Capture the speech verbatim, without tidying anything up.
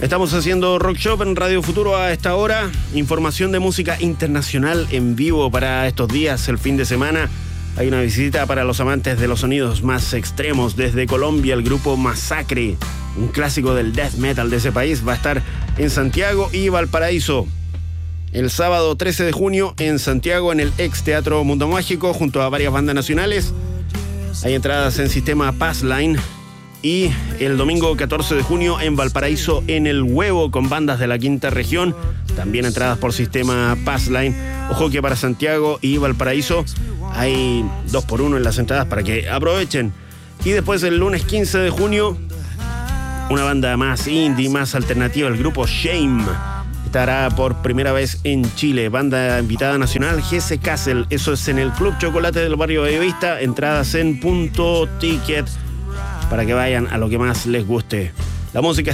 Estamos haciendo Rock Shop en Radio Futuro a esta hora. Información de música internacional en vivo para estos días, el fin de semana. Hay una visita para los amantes de los sonidos más extremos. Desde Colombia, el grupo Masacre, un clásico del death metal de ese país, va a estar en Santiago y Valparaíso. El sábado trece de junio en Santiago, en el ex Teatro Mundo Mágico, junto a varias bandas nacionales. Hay entradas en sistema Passline. Y el domingo catorce de junio en Valparaíso, en El Huevo, con bandas de la quinta región. También entradas por sistema Passline. Ojo que para Santiago y Valparaíso hay dos por uno en las entradas para que aprovechen. Y después el lunes quince de junio, una banda más indie, más alternativa, el grupo Shame, estará por primera vez en Chile. Banda invitada nacional, Jesse Castle. Eso es en el Club Chocolate del barrio Bellavista. Entradas en Punto Ticket, para que vayan a lo que más les guste. La música